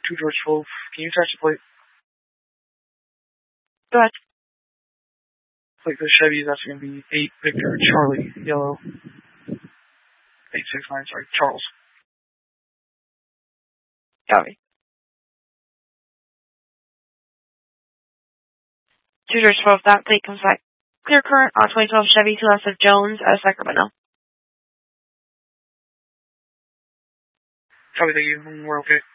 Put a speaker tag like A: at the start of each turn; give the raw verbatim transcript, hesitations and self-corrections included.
A: two George twelve. Can you touch the plate?
B: Go ahead.
A: Plate for Chevy, that's going to be eight Victor Charlie, yellow. eight six nine, sorry, Charles.
B: Copy. two George twelve, that plate comes back clear current on twenty twelve Chevy to left of Jones out of Sacramento.
A: Copy, thank you. We're okay.